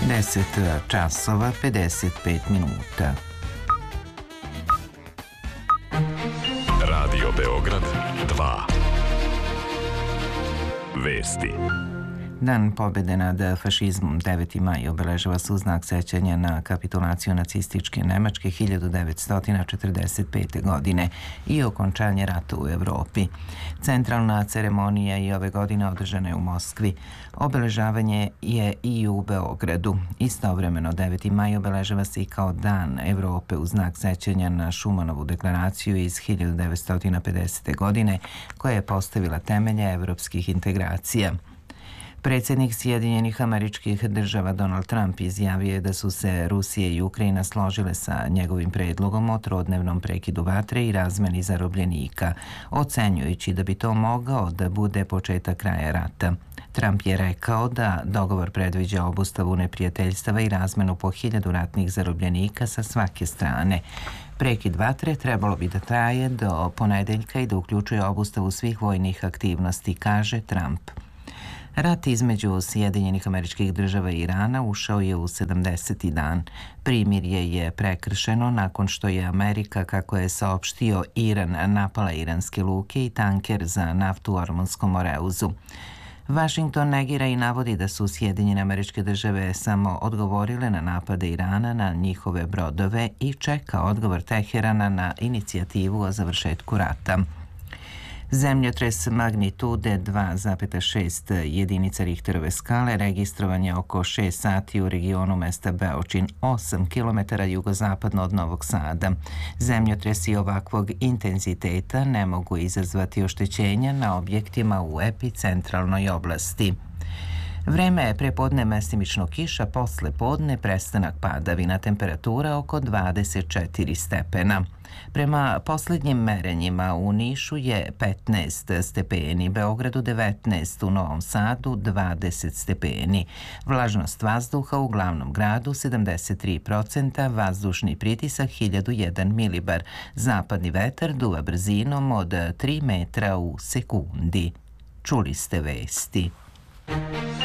10 časova 55 minuta. Radio Beograd 2. Vesti. Dan pobjede nad fašizmom 9. maj obeležava se u znak sećanja na kapitulaciju nacističke Nemačke 1945. godine i okončanje rata u Evropi. Centralna ceremonija i ove godine održana je u Moskvi. Obeležavanje je i u Beogradu. Istovremeno 9. maj obeležava se i kao Dan Evrope u znak sećanja na Šumanovu deklaraciju iz 1950. godine koja je postavila temelje evropskih integracija. Predsjednik Sjedinjenih Američkih Država Donald Trump izjavio je da su se Rusija i Ukrajina složile sa njegovim predlogom o trodnevnom prekidu vatre i razmeni zarobljenika, ocenjujući da bi to mogao da bude početak kraja rata. Trump je rekao da dogovor predviđa obustavu neprijateljstava i razmenu po 1000 ratnih zarobljenika sa svake strane. Prekid vatre trebalo bi da traje do ponedeljka i da uključuje obustavu svih vojnih aktivnosti, kaže Trump. Rat između Sjedinjenih Američkih Država i Irana ušao je u 70. dan. Primirje je prekršeno nakon što je Amerika, kako je saopštio Iran, napala iranske luke i tanker za naftu u Ormunskom Moreuzu. Washington negira i navodi da su Sjedinjene Američke Države samo odgovorile na napade Irana na njihove brodove i čeka odgovor Teherana na inicijativu o završetku rata. Zemljotres magnitude 2,6 jedinica Richterove skale registrovan je oko 6 sati u regionu mesta Beočin, 8 km jugozapadno od Novog Sada. Zemljotresi ovakvog intenziteta ne mogu izazvati oštećenja na objektima u epicentralnoj oblasti. Vreme je prepodne mestimično kiša, posle podne prestanak padavina, temperatura oko 24 stepena. Prema posljednjim merenjima u Nišu je 15 stepeni, Beogradu 19, u Novom Sadu 20 stepeni. Vlažnost vazduha u glavnom gradu 73%, vazdušni pritisak 1001 milibar. Zapadni vetar duva brzinom od 3 metra u sekundi. Čuli ste vesti.